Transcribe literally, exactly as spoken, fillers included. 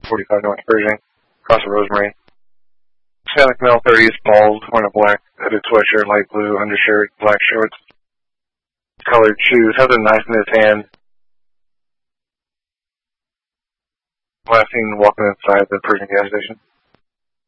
forty-five North Pershing, across the Rosemary. Hispanic male, thirties, bald, wearing a black hooded sweatshirt, light blue undershirt, black shorts, colored shoes, has a knife in his hand. Last seen walking inside the Pershing gas station.